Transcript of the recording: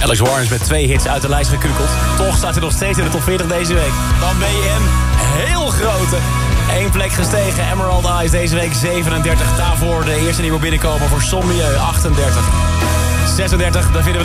Alex Warren is met 2 hits uit de lijst gekukeld. Toch staat hij nog steeds in de top 40 deze week. Dan ben je hem heel grote. 1 plek gestegen, Emerald Eyes deze week 37. Daarvoor de eerste nieuwe binnenkomen voor Sommieu 38. 36, daar vinden we